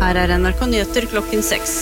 Her NRK Nyheter klokken 6.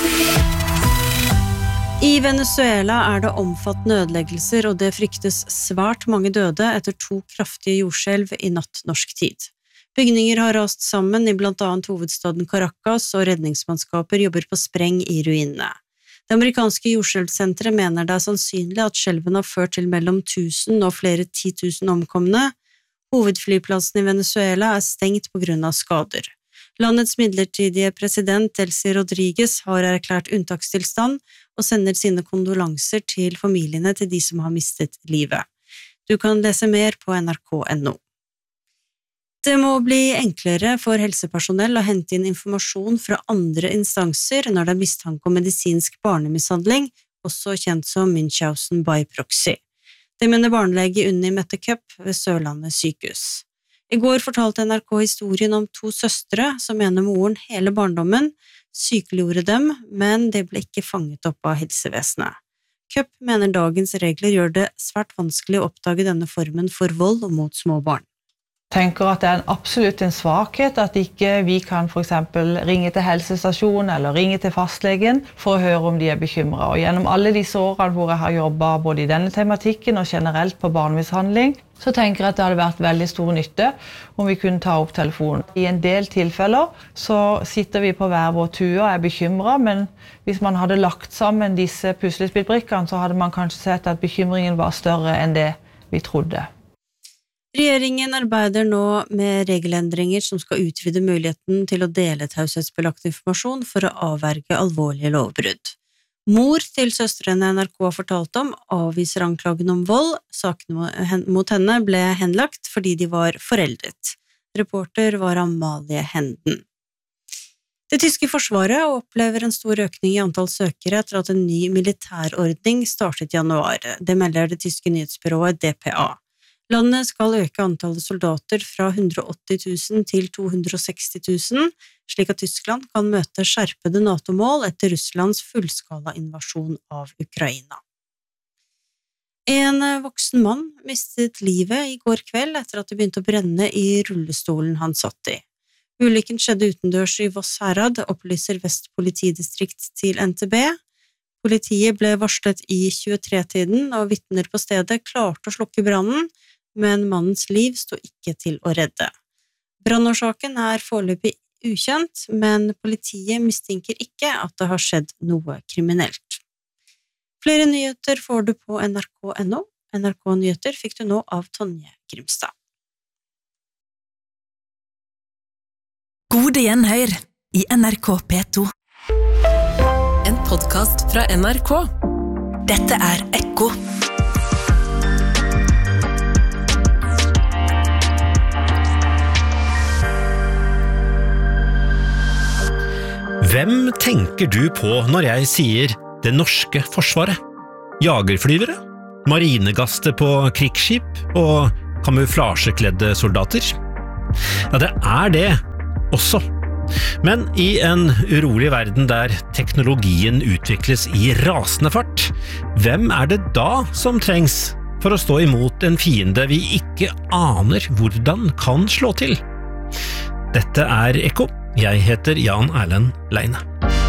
I Venezuela det omfattende ødeleggelser, og det fryktes svært mange døde etter 2 kraftige jordskjelv i natt norsk tid. Bygninger har rast sammen i blant annet hovedstaden Caracas, og redningsmannskaper jobber på spreng i ruinene. Det amerikanske jordskjelvsenteret mener det sannsynlig at skjelven har ført til mellom 1000 og flere 10 000 omkomne. Hovedflyplassen i Venezuela stengt på grunn av skader. Landets midlertidige president Delcy Rodriguez har erklært unntakstilstand og sender sine kondolanser til familiene til de som har mistet livet. Du kan lese mer på nrk.no. Det må bli enklere for helsepersonell å hente inn informasjon fra andre instanser når det mistanke om medisinsk barnemishandling, også kjent som Münchhausen by proxy. Det mener barnelege Unni Mette Køpp ved Sørlandet sykehus. I går fortalte NRK historien om 2 søstre som mener moren hele barndommen sykeliggjorde dem, men det ble ikke fanget opp av helsevesenet. Køpp mener dagens regler gjør det svært vanskelig å oppdage denne formen for vold mot små barn. Tenker at det absolutt en svakhet at ikke vi kan for eksempel ringe til helsestasjonen eller ringe til fastlegen for å høre om de bekymret. Og gjennom alle disse årene hvor jeg har jobbet både i denne tematikken og generelt på barnemishandling, så tenker jeg at det hadde vært veldig stor nytte om vi kunne ta opp telefonen. I en del tilfeller så sitter vi på hver vår tue og bekymret, men hvis man hadde lagt sammen disse puslespillbrikkene, så hadde man kanskje sett at bekymringen var større enn det vi trodde. Regjeringen arbeider nå med regelendringer som skal utvide muligheten til å dele taushetsbelagt informasjon for å avverge alvorlige lovbrudd. Mor til søstrene NRK har fortalt om avviser anklagen om vold. Sakene mot henne ble henlagt fordi de var foreldet. Reporter var Amalie Henden. Det tyske forsvaret opplever en stor økning i antall søkere etter at en ny militærordning startet i januar. Det melder det tyske nyhetsbyrået DPA. Landet skal øke antallet soldater fra 180 000 til 260 000, slik at Tyskland kan møte skjerpede NATO-mål etter Russlands fullskala invasjon av Ukraina. En voksen mann mistet livet i går kveld etter at det begynte å brenne i rullestolen han satt i. Ulykken skjedde utendørs i Voss Herad, opplyser Vest politidistrikt til NTB. Politiet ble varslet i 23-tiden, og vitner på stedet klarte å slukke brannen, men mannens liv stod ikke til å redde. Brannårsaken foreløpig ukjent, men politiet mistenker ikke at det har skjedd noe kriminelt. Flere nyheter får du på nrk.no. NRK Nyheter fikk du nå av Tonje Grimstad. Gode gjenhør i NRK P2. En podcast fra NRK. Dette Ekko. Hvem tenker du på når jeg sier det norske forsvaret? Jagerflyvere? Marinegaster på krigsskip og kamuflasjekledde soldater? Ja, det det også. Men i en urolig verden der teknologien utvikles i rasende fart, hvem det da som trengs for å stå imot en fiende vi ikke aner hvordan kan slå til? Dette Ekko. Jeg heter Jan Erlend Leine.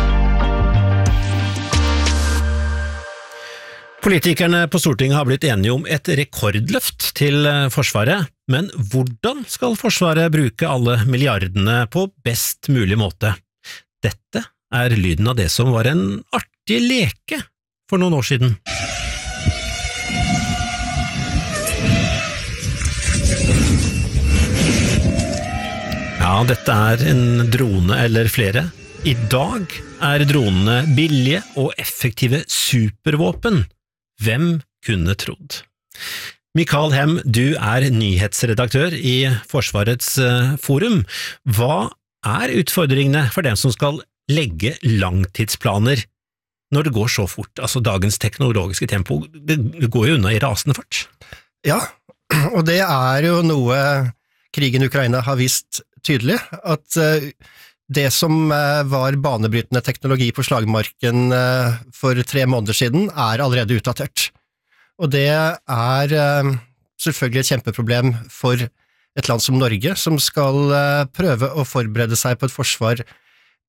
Politikerne på Stortinget har blitt enige om et rekordløft til Forsvaret, men hvordan skal Forsvaret bruke alle milliardene på best mulig måte? Dette lyden av det som var en artig leke for noen år siden. Ja, dette en drone eller flere. I dag dronene billige og effektive supervåpen. Hvem kunne trodd? Mikael Hem, du nyhetsredaktør i Forsvarets forum. Hva utfordringene for dem som skal legge langtidsplaner når det går så fort? Altså dagens teknologiske tempo, det går jo unna i rasende fart. Ja, og det jo noe krigen i Ukraina har vist tydelig, at det som var banebrytende teknologi på slagmarken for 3 måneder siden allerede utdatert. Og det selvfølgelig et kjempeproblem for et land som Norge, som skal prøve å forberede seg på et forsvar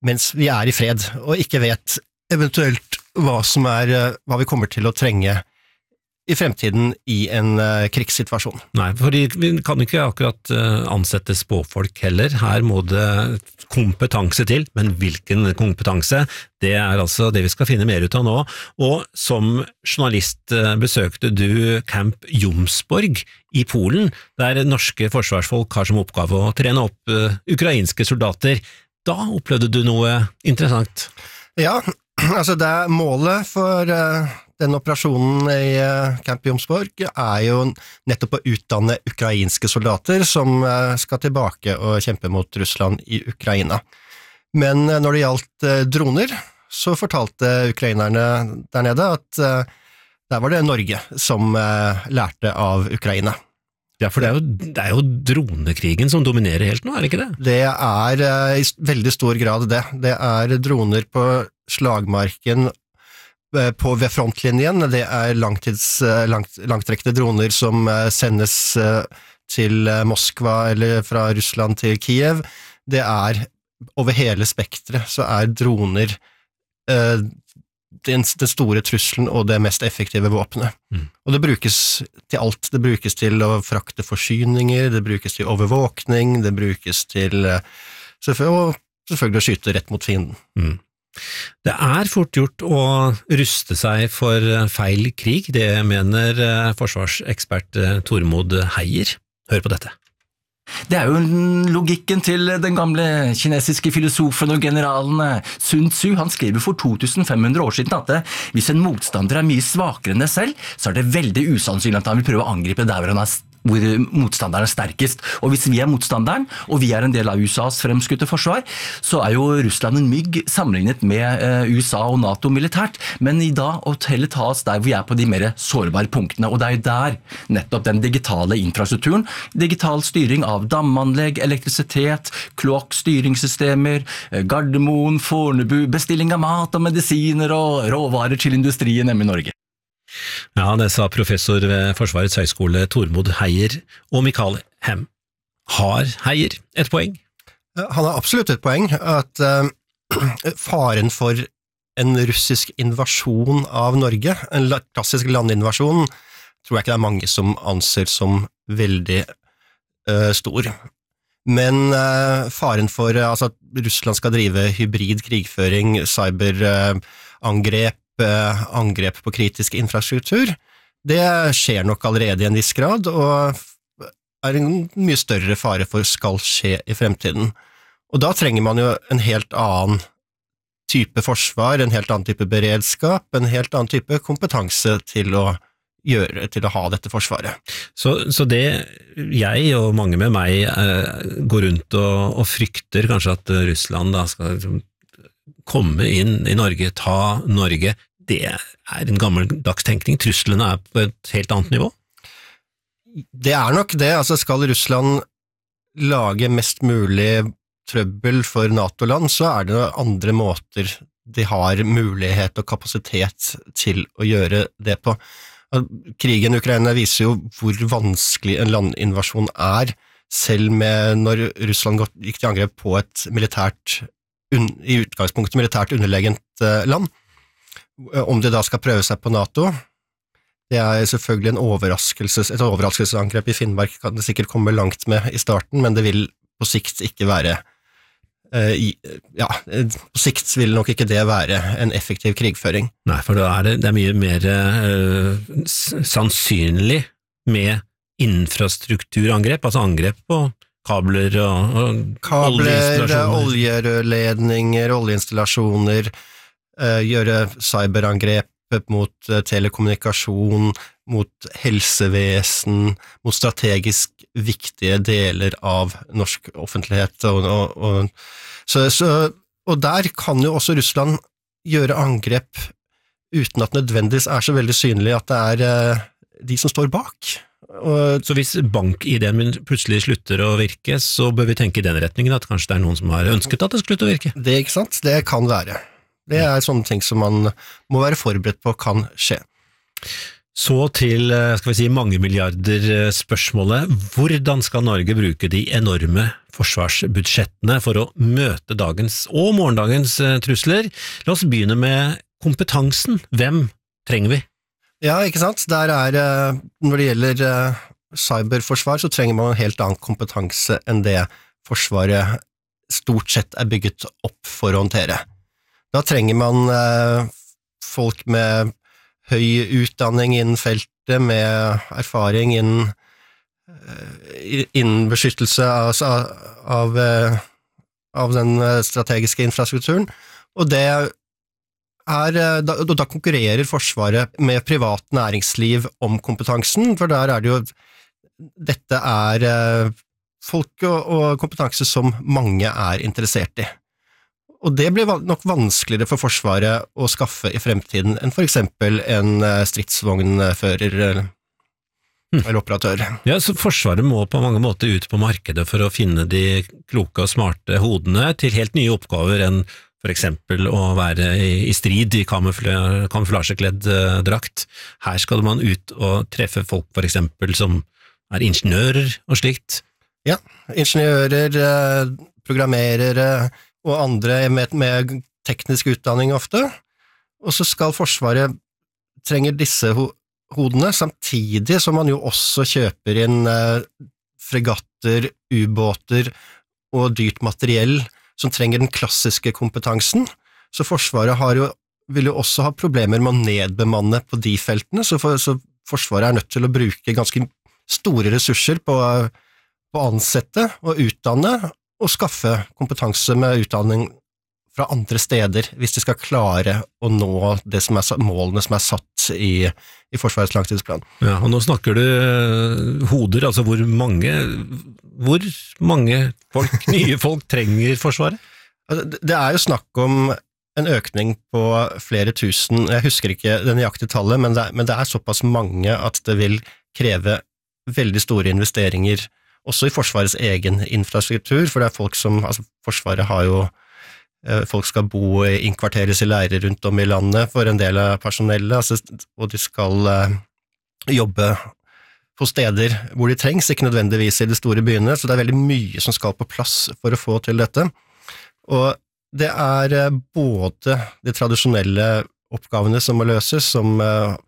mens vi i fred, og ikke vet eventuelt hva vi kommer til å trenge i fremtiden i en krigssituasjon. Nei, fordi vi kan ikke akkurat ansette spåfolk heller. Her må det kompetanse til, men hvilken kompetanse? Det altså det vi skal finne mer ut av nå. Og som journalist besøkte du Camp Jomsborg i Polen, der norske forsvarsfolk har som oppgave å trene opp ukrainske soldater. Da opplevde du noe interessant? Ja, altså det målet for den operasjonen i Camp Jomsborg jo nettopp å utdanne ukrainske soldater som skal tilbake og kjempe mot Russland i Ukraina. Men når det gjaldt droner, så fortalte ukrainerne der nede at der var det Norge som lærte av Ukraina. Ja, for det jo dronekrigen som dominerer helt nå, det ikke det? Det i veldig stor grad det. Det droner på slagmarken ved frontlinjen, det langtrekkende droner som sendes til Moskva eller fra Russland til Kiev. Det over hele spektret, så droner den store trusselen og det mest effektive våpenet. Og det brukes til alt. Det brukes til å frakte forsyninger, det brukes til overvåkning, det brukes til selvfølgelig å skyte rett mot fienden. Det fort gjort å ruste seg for feil krig, det mener forsvarsekspert Tormod Heier. Hør på dette. Det jo logikken til den gamle kinesiske filosofen og generalen Sun Tzu. Han skrev for 2500 år siden at hvis en motstander mye svakere enn deg selv, så det veldig usannsynlig at han vil prøve å angripe der hvor motstanderen sterkest. Og hvis vi motstanderen, og vi en del av USAs fremskutte forsvar, så jo Russland en mygg sammenlignet med USA og NATO militært, men i dag å heller ta oss der hvor vi på de mer sårbare punktene, og det jo der nettopp den digitale infrastrukturen, digital styring av damanlegg, elektrisitet, kloakkstyringssystemer, Gardermoen, Fornebu, bestilling av mat og medisiner og råvarer til industrien hjemme i Norge. Ja, det sa professor ved Forsvarets høgskole Tormod Heier og Mikael Hem. Har Heier et poeng? Han har absolutt et poeng, at faren for en russisk invasjon av Norge, en klassisk landinvasjon, tror jeg ikke det mange som anser som veldig stor. Men faren for at Russland skal drive hybrid krigføring, cyberangrep, angrep på kritisk infrastruktur, det skjer nok allerede i en viss grad, og en mye større fare for skal skje i fremtiden. Og da trenger man jo en helt annen type forsvar, en helt annen type beredskap, en helt annen type kompetanse til å ha dette forsvaret. Så det jeg og mange med meg går rundt og frykter kanskje at Russland da skal komme inn i Norge, ta Norge, det en gammeldags tenkning. Truslene på et helt annet nivå? Det nok det. Altså skal Russland lage mest mulig trøbbel for NATO-land, så det andre måter de har mulighet og kapasitet til å gjøre det på. Krigen i Ukraina viser jo hvor vanskelig en landinvasjon selv med når Russland gikk til angrep på et i utgangspunktet militært underlegent land. Om de da skal prøve seg på NATO, det selvfølgelig et overraskelsesangrep i Finnmark kan det sikkert komme langt med i starten, men det vil på sikt ikke være på sikt vil nok ikke det være en effektiv krigføring. Nei, for da det mye mer sannsynlig med infrastrukturangrep, altså angrep på kabler og oljerørledninger, oljeinstallasjoner, gjøre cyberangrep mot telekommunikasjon, mot helsevesen, mot strategisk viktige deler av norsk offentlighet. Og der kan jo også Russland gjøre angrep uten at nødvendigvis så veldig synlig at det de som står bak. Så hvis bank-ID-en plutselig slutter å virke, så bør vi tenke i den retningen at kanskje det noen som har ønsket at det skulle virke? Det ikke sant? Det kan være. Det sånne ting som man må være forberedt på kan skje. Så til, skal vi si, mange milliarder spørsmålet. Hvordan skal Norge bruke de enorme forsvarsbudsjettene for å møte dagens og morgendagens trusler? La oss begynne med kompetansen. Hvem trenger vi? Ja, ikke sant? Når det gjelder cyberforsvar, så trenger man en helt annen kompetanse enn det Forsvaret stort sett er bygget opp for å håndtere. Da trenger man folk med høy utdanning innen feltet, med erfaring innen beskyttelse av den strategiske infrastrukturen, og da konkurrerer Forsvaret med privat næringsliv om kompetansen, for der det jo, dette folk og kompetanse som mange interessert i. Og det blir nok vanskeligere for Forsvaret å skaffe i fremtiden enn for eksempel en stridsvognfører eller operatør. Ja, så Forsvaret må på mange måter ut på markedet for å finne de kloke og smarte hodene til helt nye oppgaver enn for eksempel å være i strid i kamuflasjekledd drakt. Her skal man ut og treffe folk for eksempel som ingeniører og slikt. Ja, ingeniører, programmerere og andre med teknisk utdanning ofte, og så skal Forsvaret trenger disse hodene, samtidig som man jo også kjøper inn fregatter, ubåter og dyrt materiell som trenger den klassiske kompetansen, så Forsvaret vil jo også ha problemer med å nedbemanne på de feltene, så Forsvaret nødt til å bruke ganske store ressurser på å ansette og utdanne og skaffe kompetanse med utdanning fra andre steder hvis de skal klare å nå målene som satt i Forsvarets langtidsplan. Ja, og nå snakker du hoder, altså hvor mange nye folk trenger Forsvaret? Det jo snakk om en økning på flere tusen, jeg husker ikke det nøyaktige tallet, men det såpass mange at det vil kreve veldig store investeringer også i Forsvarets egen infrastruktur, for det folk som, Forsvaret har jo, folk skal bo innkvarteres i leirer rundt om i landet for en del av personellet, og de skal jobbe på steder hvor de trengs, ikke nødvendigvis i de store byene, så det veldig mye som skal på plass for å få til dette. Og det både de tradisjonelle oppgavene som må løses, som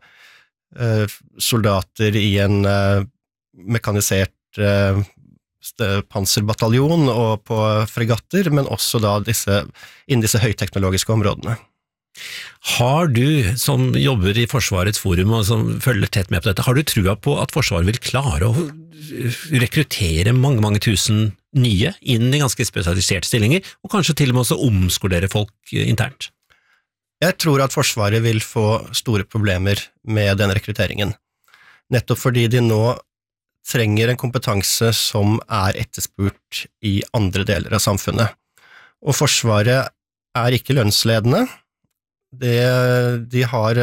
soldater i en mekanisert panserbataljon og på fregatter, men også da innen disse høyteknologiske områdene. Har du, som jobber i Forsvarets forum og som følger tett med på dette, har du trua på at Forsvaret vil klare å rekruttere mange tusen nye inn i ganske spesialiserte stillinger, og kanskje til og med også omskolere folk internt? Jeg tror at Forsvaret vil få store problemer med den rekrutteringen, nettopp fordi de nå trenger en kompetanse som etterspurt i andre deler av samfunnet. Og Forsvaret ikke lønnsledende. De har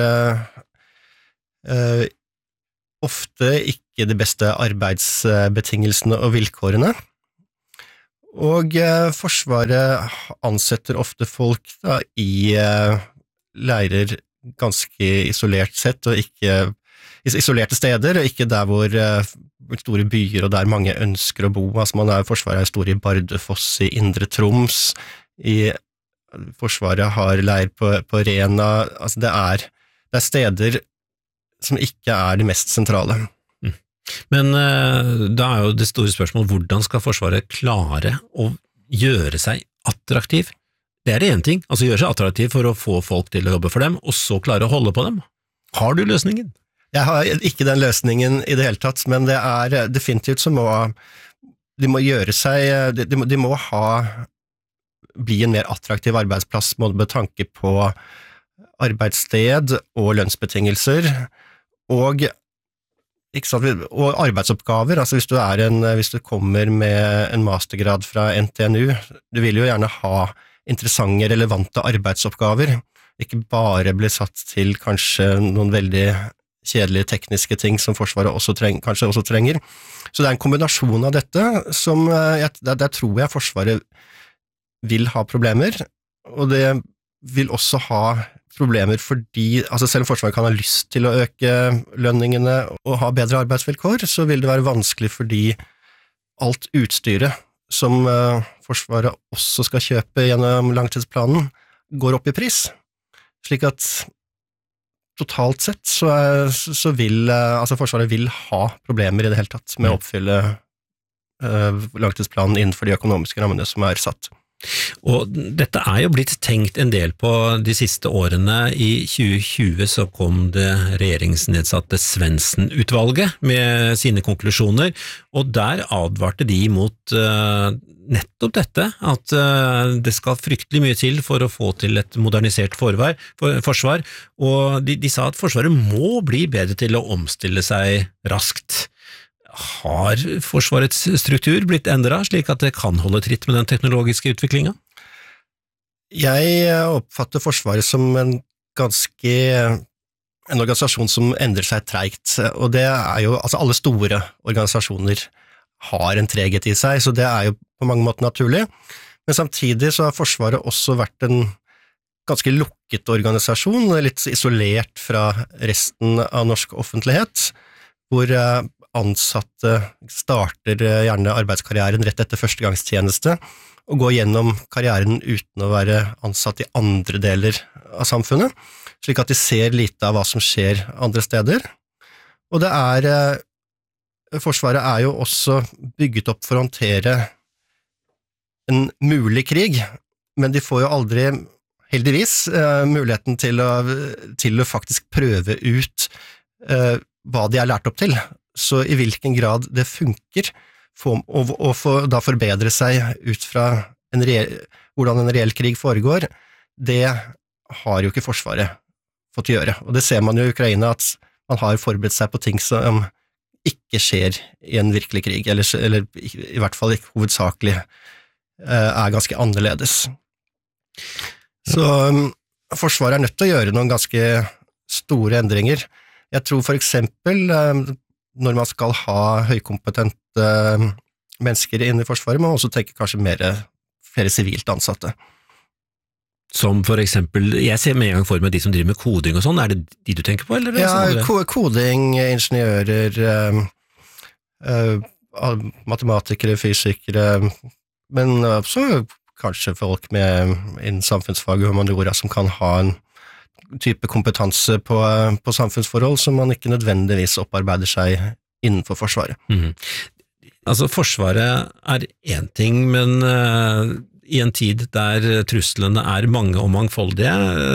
ofte ikke de beste arbeidsbetingelsene og vilkårene. Og Forsvaret ansetter ofte folk i leirer ganske isolert sett, og ikke isolerte steder, og ikke der hvor store byer og der mange ønsker å bo. Forsvaret stor i Bardufoss, i Indre Troms, Forsvaret har leir på Rena, det steder som ikke de mest sentrale. Men da jo det store spørsmålet, hvordan skal Forsvaret klare å gjøre seg attraktiv? Det det ene ting, altså gjøre seg attraktiv for å få folk til å jobbe for dem, og så klare å holde på dem. Har du løsningen? Jeg har ikke den løsningen i det hele tatt, men det definitivt så de må gjøre seg, de må bli en mer attraktiv arbeidsplass med tanke på arbeidssted og lønnsbetingelser, og arbeidsoppgaver. Altså hvis du kommer med en mastergrad fra NTNU, du vil jo gjerne ha interessante, relevante arbeidsoppgaver, ikke bare bli satt til kanskje noen veldig kjedelige tekniske ting som Forsvaret kanskje også trenger. Så det en kombinasjon av dette som der tror jeg Forsvaret vil ha problemer, og det vil også ha problemer fordi, altså selv om Forsvaret kan ha lyst til å øke lønningene og ha bedre arbeidsvilkår, så vil det være vanskelig fordi alt utstyret som Forsvaret også skal kjøpe gjennom langtidsplanen, går opp i pris. Slik at totalt sett så vil Forsvaret vil ha problemer i det hele tatt med å oppfylle langtidsplanen innenfor de økonomiske rammene som satt. Og dette jo blitt tenkt en del på de siste årene. I 2020 så kom det regjeringsnedsatte Svendsen-utvalget med sine konklusjoner, og der advarte de mot nettopp dette, at det skal fryktelig mye til for å få til et modernisert forsvar, og de sa at Forsvaret må bli bedre til å omstille seg raskt. Har Forsvarets struktur blitt endret slik at det kan holde tritt med den teknologiske utviklingen? Jeg oppfatter Forsvaret som en organisasjon som endrer seg tregt, og det jo, alle store organisasjoner har en treghet i seg, så det jo på mange måter naturlig, men samtidig så har Forsvaret også vært en ganske lukket organisasjon, litt isolert fra resten av norsk offentlighet, hvor ansatte starter gjerne arbeidskarrieren rett etter førstegangstjeneste og går gjennom karrieren uten å være ansatt i andre deler av samfunnet, slik at de ser lite av hva som skjer andre steder. Og Forsvaret jo også bygget opp for å håndtere en mulig krig, men de får jo aldri, heldigvis, muligheten til å faktisk prøve ut hva de lært opp til. Så i hvilken grad det funker å da forbedre seg ut fra hvordan en reell krig foregår, det har jo ikke Forsvaret fått gjøre. Og det ser man jo i Ukraina, at man har forberedt seg på ting som ikke skjer i en virkelig krig, eller i hvert fall ikke hovedsakelig ganske annerledes. Så Forsvaret nødt til å gjøre noen ganske store endringer. Jeg tror for eksempel når man skal ha høykompetente mennesker inn i Forsvaret, må man også tenke kanskje flere sivilt ansatte. Som for eksempel, jeg ser med en gang for meg de som driver med koding og sånn, det de du tenker på, eller? Ja, koding, ingeniører, matematikere, fysikere, men også kanskje folk innen samfunnsfag og humaniora som kan ha en type kompetanse på samfunnsforhold som man ikke nødvendigvis opparbeider seg innenfor Forsvaret. Forsvaret en ting, men i en tid der truslene mange og mangfoldige,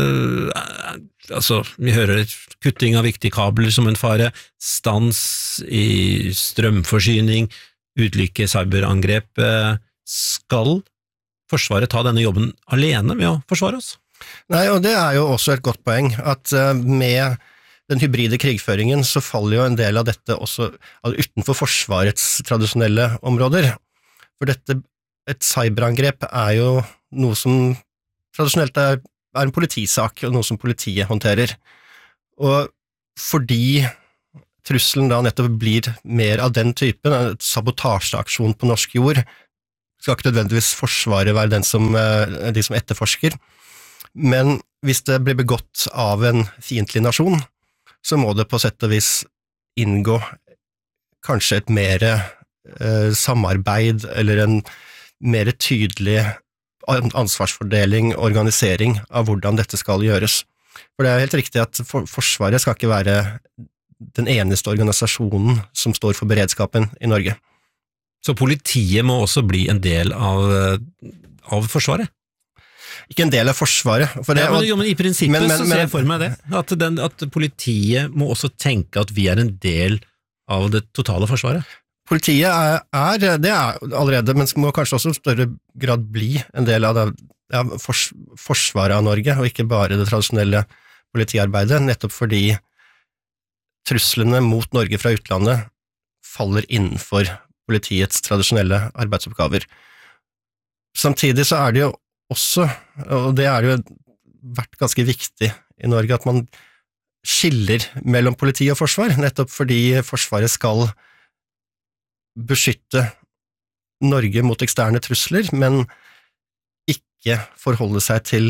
vi hører kutting av viktige kabler som en fare, stans i strømforsyning, utlykke cyberangrep, skal Forsvaret ta denne jobben alene med å forsvare oss? Nei, og det jo også et godt poeng, at med den hybride krigføringen så faller jo en del av dette også utenfor Forsvarets tradisjonelle områder. For et cyberangrep jo noe som tradisjonelt en politisak, og noe som politiet håndterer. Og fordi trusselen da nettopp blir mer av den typen, en sabotasjeaksjon på norsk jord, skal ikke nødvendigvis Forsvaret være de som etterforsker. Men hvis det blir begått av en fiendtlig nasjon, så må det på sett og vis inngå kanskje et mer samarbeid, eller en mer tydelig ansvarsfordeling, organisering av hvordan dette skal gjøres. For det helt riktig at Forsvaret skal ikke være den eneste organisasjonen som står for beredskapen i Norge. Så politiet må også bli en del av Forsvaret? Ikke en del av Forsvaret. Men i prinsippet så ser jeg for meg det, at politiet må også tenke at vi en del av det totale Forsvaret. Politiet det allerede, men må kanskje også i større grad bli en del av Forsvaret av Norge, og ikke bare det tradisjonelle politiarbeidet, nettopp fordi truslene mot Norge fra utlandet faller innenfor politiets tradisjonelle arbeidsoppgaver. Samtidig så det jo også, og det jo vært ganske viktig i Norge, at man skiller mellom politi og forsvar, nettopp fordi Forsvaret skal beskytte Norge mot eksterne trusler, men ikke forholde seg til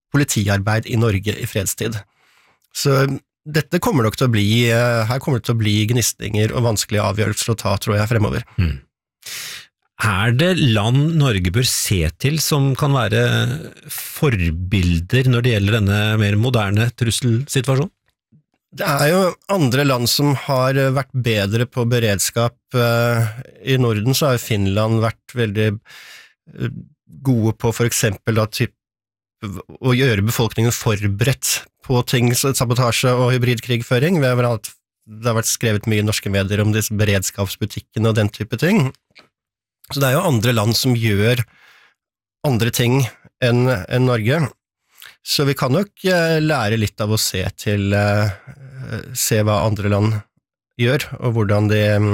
politiarbeid i Norge i fredstid. Så dette kommer nok til å bli, her kommer det til å bli gnistinger og vanskelige avgjørelser å ta, tror jeg, fremover. Er det land Norge bør se til som kan være forbilder når det gjelder denne mer moderne trusselsituasjonen? Det er jo andre land som har vært bedre på beredskap. I Norden så har Finland vært veldig gode på for eksempel å gjøre befolkningen forberedt på ting, sabotasje og hybridkrigføring. Det har vært skrevet mye i norske medier om disse beredskapsbutikkene og den type ting. Så det er jo andre land som gjør andre ting enn Norge. Så vi kan nok lære litt av å se hva andre land gjør, og hvordan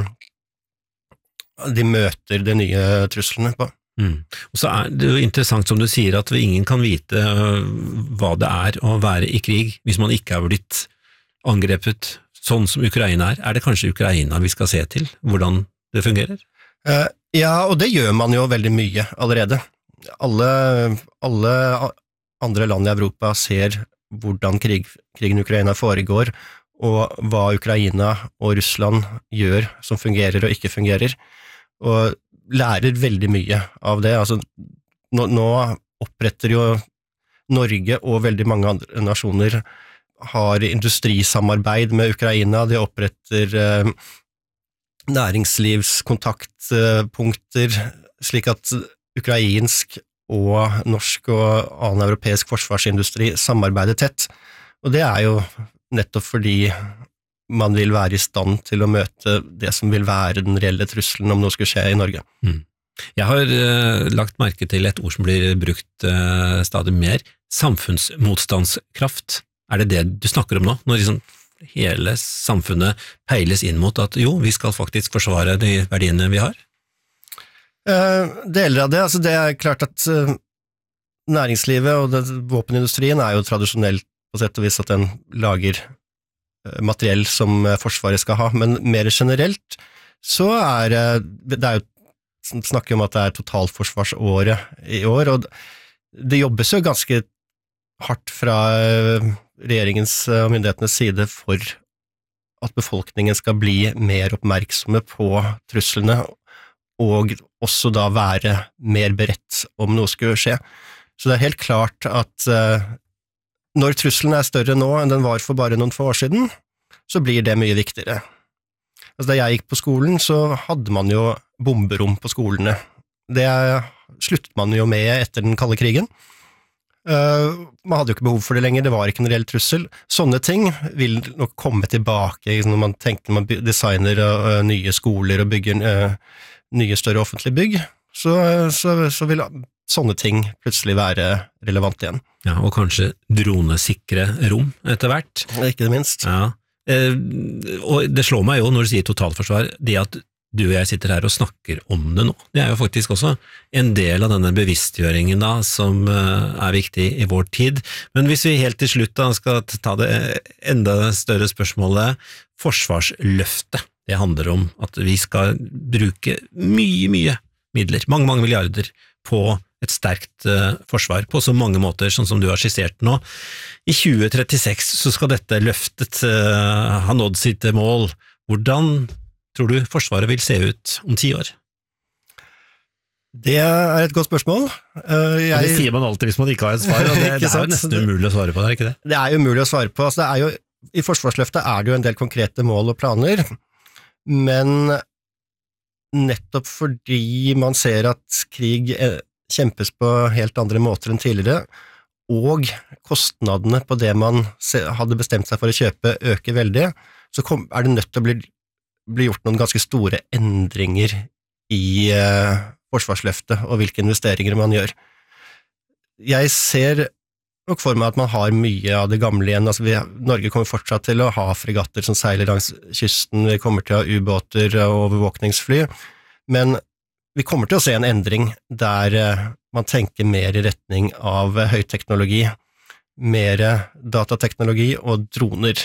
de møter de nye truslene på. Og så er det jo interessant som du sier at ingen kan vite hva det er å være i krig hvis man ikke har blitt angrepet sånn som Ukraina er. Er det kanskje Ukraina vi skal se til, hvordan det fungerer? Ja, og det gjør man jo veldig mye allerede. Alle andre land i Europa ser hvordan krigen i Ukraina foregår, og hva Ukraina og Russland gjør som fungerer og ikke fungerer, og lærer veldig mye av det. Altså, nå oppretter jo Norge og veldig mange andre nasjoner har industrisamarbeid med Ukraina, de oppretter næringslivskontaktpunkter, slik at ukrainsk og norsk og annen europeisk forsvarsindustri samarbeider tett. Og det er jo nettopp fordi man vil være i stand til å møte det som vil være den reelle trusselen om noe skulle skje i Norge. Jeg har lagt merke til et ord som blir brukt stadig mer, samfunnsmotstandskraft. Er det det du snakker om nå? Når liksom hele samfunnet peiles inn mot at jo, vi skal faktisk forsvare de verdiene vi har? Deler av det, altså det er klart at næringslivet og våpenindustrien er jo tradisjonelt på sett og vis at den lager materiell som Forsvaret skal ha, men mer generelt så det er jo snakker om at det er totalforsvarsåret i år, og det jobbes jo ganske hardt fra regjeringens og myndighetenes side for at befolkningen skal bli mer oppmerksomme på truslene, og også da være mer beredt om noe skulle skje. Så det er helt klart at når trusselen er større nå enn den var for bare noen få år siden, så blir det mye viktigere. Altså, da jeg gikk på skolen, så hadde man jo bomberom på skolene. Det sluttet man jo med etter den kalde krigen. Man hadde jo ikke behov for det lenger, det var ikke en reell trussel. Sånne ting vil nok komme tilbake når man tenker man designer nye skoler og bygger nye større offentlige bygg, så vil sånne ting plutselig være relevant igjen. Ja, og kanskje dronesikre rom etter hvert. Ikke det minst. Ja. Og det slår meg jo når du sier totalforsvar, det at du og jeg sitter her og snakker om det nå, det er jo faktisk også en del av denne bevisstgjøringen da, som er viktig i vår tid. Men hvis vi helt til slutt da skal ta det enda større spørsmålet, forsvarsløftet, det handler om at vi skal bruke mye midler, mange milliarder på et sterkt forsvar på så mange måter, sånn som du har skissert nå. I 2036 så skal dette løftet ha nådd sitt mål. Hvordan tror du Forsvaret vil se ut om 10 år? Det er et godt spørsmål. Det sier man alltid hvis man ikke har et svar, og det er jo nesten umulig å svare på, er ikke det? Det er jo umulig å svare på. Altså, i Forsvarsløftet er det jo en del konkrete mål og planer, men nettopp fordi man ser at krig kjempes på helt andre måter enn tidligere, og kostnadene på det man hadde bestemt seg for å kjøpe øker veldig, så er det nødt til å bli gjort noen ganske store endringer i forsvarsløftet og hvilke investeringer man gjør. Jeg ser nok for meg at man har mye av det gamle igjen. Altså Norge kommer fortsatt til å ha fregatter som seiler langs kysten, vi kommer til å ha ubåter og overvåkningsfly, men vi kommer til å se en endring der man tenker mer i retning av høyteknologi, mer datateknologi, og droner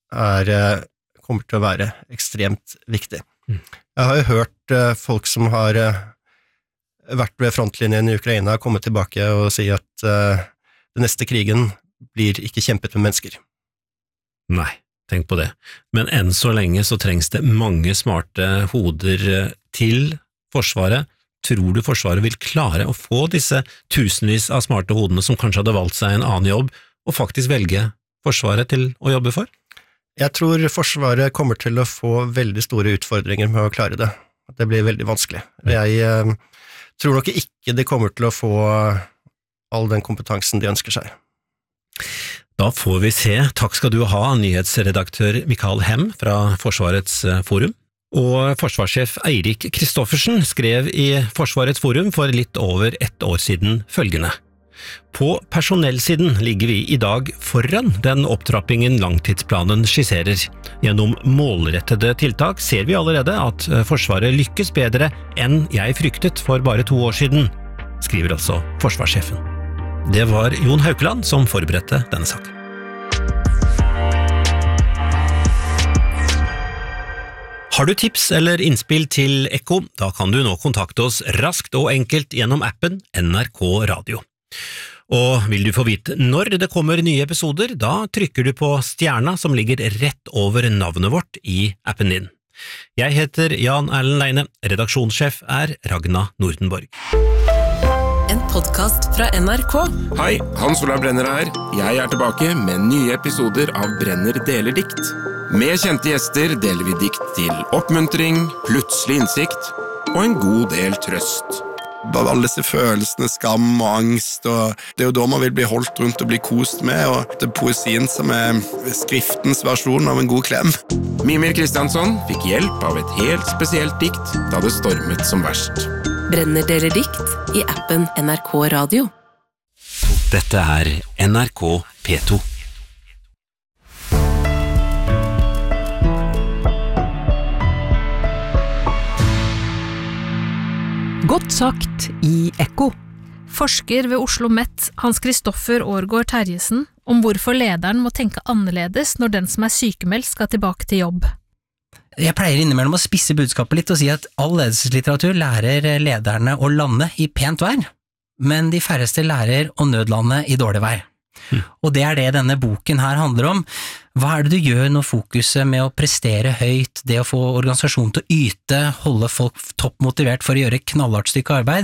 kommer til å være ekstremt viktig. Jeg har jo hørt folk som har vært ved frontlinjen i Ukraina komme tilbake og si at den neste krigen blir ikke kjempet med mennesker. Nei, tenk på det. Men enn så lenge så trengs det mange smarte hoder til Forsvaret. Tror du Forsvaret vil klare å få disse tusenvis av smarte hodene som kanskje hadde valgt seg en annen jobb, og faktisk velge Forsvaret til å jobbe for? Jeg tror Forsvaret kommer til å få veldig store utfordringer med å klare det. Det blir veldig vanskelig. Jeg tror nok ikke de kommer til å få all den kompetansen de ønsker seg. Da får vi se. Takk skal du ha, nyhetsredaktør Mikael Hem fra Forsvarets forum. Og forsvarssjef Eirik Kristoffersen skrev i Forsvarets forum for litt over 1 år siden følgende: På personellsiden ligger vi i dag foran den opptrappingen langtidsplanen skisserer. Gjennom målrettede tiltak ser vi allerede at Forsvaret lykkes bedre enn jeg fryktet for bare 2 år siden, skriver altså forsvarssjefen. Det var Jon Haukeland som forberedte denne saken. Har du tips eller innspill til Ekko, da kan du nå kontakte oss raskt og enkelt gjennom appen NRK Radio. Og vil du få vite når det kommer nye episoder, da trykker du på stjerna som ligger rett over navnet vårt i appen din. Jeg heter Jan Erlend Leine, redaksjonssjef Ragna Nordenborg. En podcast fra NRK. Hei, Hans Olav Brenner her. Jeg tilbake med nye episoder av Brenner deler dikt. Med kjente gjester deler vi dikt til oppmuntring, plutselig innsikt og en god del trøst. Alle disse følelsene, skam og angst, og det er jo da man vil bli holdt rundt og bli kost med, og det er poesien som skriftens versjon av en god klem. Mimir Kristiansson fikk hjelp av et helt spesielt dikt da det stormet som verst. Brenner deler dikt i appen NRK Radio. Dette NRK P2. Godt sagt i Ekko. Forsker ved Oslo Met, Hans Kristoffer Aargaard Terjesen, om hvorfor lederen må tenke annerledes når den som sykemeldt skal tilbake til jobb. Jeg pleier innimellom å spisse budskapet litt og si at all ledelseslitteratur lærer lederne å lande i pent vær, men de færreste lærer å nødlande i dårlig vær. Og det det denne boken her handler om. Hva det du gjør når fokuset med å prestere høyt, det å få organisasjonen til å yte, holde folk toppmotivert for å gjøre knallhardt stykke arbeid,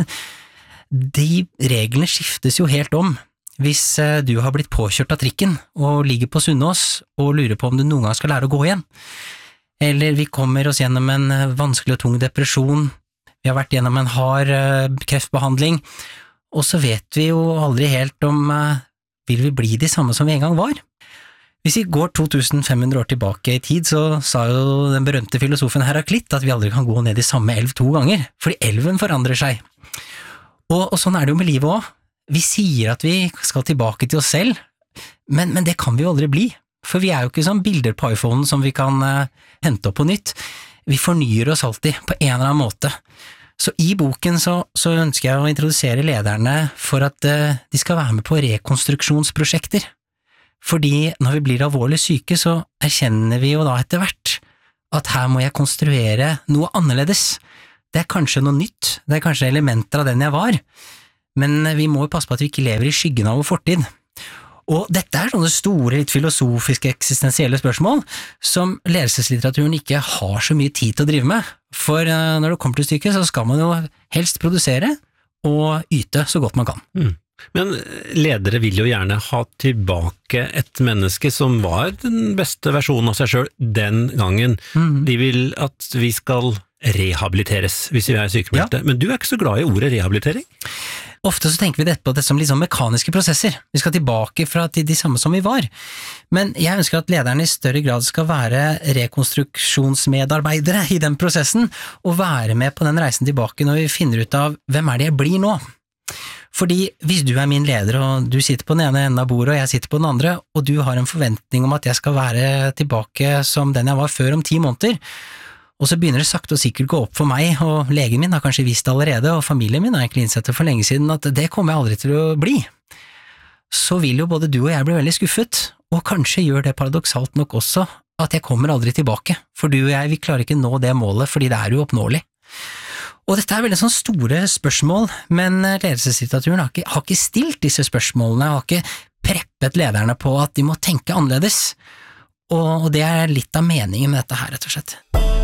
de reglene skiftes jo helt om. Hvis du har blitt påkjørt av trikken og ligger på Sunnaas og lurer på om du noen gang skal lære å gå igjen, eller vi kommer oss gjennom en vanskelig og tung depresjon, vi har vært gjennom en hard kreftbehandling, og så vet vi jo aldri helt om vil vi bli de samme som vi en gang var. Hvis vi går 2500 år tilbake i tid, så sa jo den berømte filosofen Heraklit at vi aldri kan gå ned i samme elv 2 ganger, fordi elven forandrer seg. Og sånn det jo med livet også. Vi sier at vi skal tilbake til oss selv, men det kan vi jo aldri bli, for vi jo ikke som bilder på iPhonen som vi kan hente opp på nytt. Vi fornyer oss alltid på en eller annen måte. Så i boken så ønsker jeg å introdusere lederne for at de skal være med på rekonstruksjonsprosjekter. Fordi når vi blir alvorlig syke, så erkjenner vi jo da etter hvert at her må jeg konstruere noe annerledes. Det kanskje noe nytt, det kanskje elementer av den jeg var, men vi må jo passe på at vi ikke lever i skyggen av vår fortid. Og dette sånne store, litt filosofiske, eksistensielle spørsmål som ledelseslitteraturen ikke har så mye tid til å drive med, for når det kommer til stykket så skal man jo helst produsere og yte så godt man kan. Men ledere vil jo gjerne ha tilbake et menneske som var den beste versjonen av seg selv den gangen. De vil at vi skal rehabiliteres hvis vi sykemeldte. Men du ikke så glad i ordet rehabilitering? Ofte så tenker vi på det som liksom mekaniske prosesser. Vi skal tilbake fra til de samme som vi var. Men jeg ønsker at lederne i større grad skal være rekonstruksjonsmedarbeidere i den prosessen, og være med på den reisen tilbake når vi finner ut av hvem det jeg blir nå. Fordi hvis du min leder, og du sitter på den ene enden av bordet, og jeg sitter på den andre, og du har en forventning om at jeg skal være tilbake som den jeg var før om 10 måneder, og så begynner det sakte og sikkert gå opp for meg, og legen min har kanskje visst allerede, og familien min har egentlig innsett det for lenge siden, at det kommer jeg aldri til å bli. Så vil jo både du og jeg bli veldig skuffet, og kanskje gjør det paradoksalt nok også at jeg kommer aldri tilbake, for du og jeg, vi klarer ikke nå det målet, fordi det jo oppnåelig. Og dette veldig sånn store spørsmål, men ledelseslitteraturen har ikke stilt disse spørsmålene, har ikke preppet lederne på at de må tenke annerledes. Og det litt av meningen med dette her, rett og slett.